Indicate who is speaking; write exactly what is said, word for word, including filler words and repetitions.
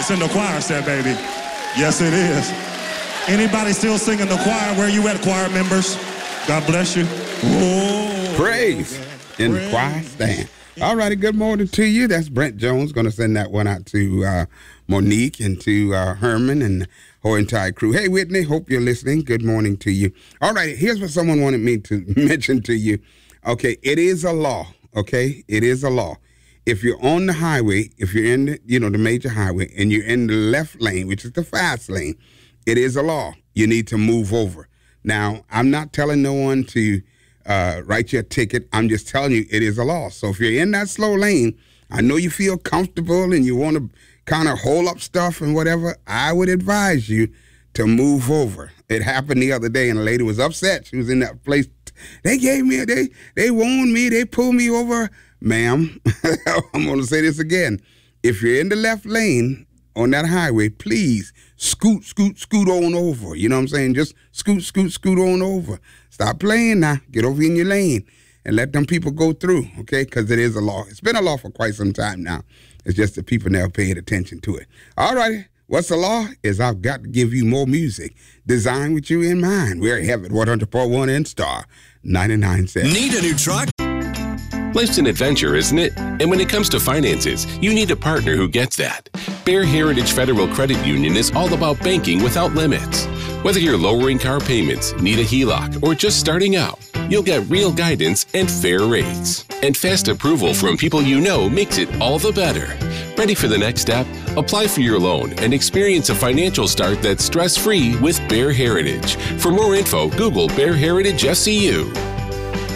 Speaker 1: It's in the choir set, baby. Yes, it is. Anybody still singing the choir? Where you at, choir members? God bless you.
Speaker 2: Whoa. Praise in the choir stand. All righty, good morning to you. That's Brent Jones. Going to send that one out to uh, Monique and to uh, Herman and her entire crew. Hey, Whitney, hope you're listening. Good morning to you. All right, here's what someone wanted me to mention to you. Okay, it is a law, okay? It is a law. If you're on the highway, if you're in the, you know, the major highway, and you're in the left lane, which is the fast lane, it is a law. You need to move over. Now, I'm not telling no one to uh, write you a ticket. I'm just telling you it is a law. So if you're in that slow lane, I know you feel comfortable and you want to kind of hold up stuff and whatever, I would advise you to move over. It happened the other day, and a lady was upset. She was in that place. They gave me, they, they warned me, they pulled me over. Ma'am, I'm going to say this again. If you're in the left lane on that highway, please scoot, scoot, scoot on over. You know what I'm saying? Just scoot, scoot, scoot on over. Stop playing now. Get over in your lane and let them people go through, okay? Because it is a law. It's been a law for quite some time now. It's just that people never paid attention to it. All righty. What's the law? Is I've got to give you more music designed with you in mind. We're here at one hundred point one and Star ninety-nine point seven.
Speaker 3: Need a new truck?
Speaker 4: Life's an adventure, isn't it? And when it comes to finances, you need a partner who gets that. Bear Heritage Federal Credit Union is all about banking without limits. Whether you're lowering car payments, need a H E L O C, or just starting out, you'll get real guidance and fair rates. And fast approval from people you know makes it all the better. Ready for the next step? Apply for your loan and experience a financial start that's stress-free with Bear Heritage. For more info, Google Bear Heritage S C U.